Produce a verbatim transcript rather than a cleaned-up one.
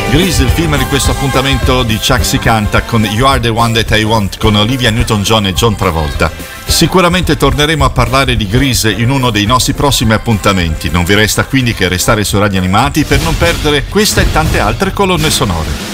Grease, il film di questo appuntamento di Chuck Si Canta con You Are The One That I Want con Olivia Newton-John e John Travolta. Sicuramente torneremo a parlare di Grease in uno dei nostri prossimi appuntamenti. Non vi resta quindi che restare su Radio Animati per non perdere questa e tante altre colonne sonore.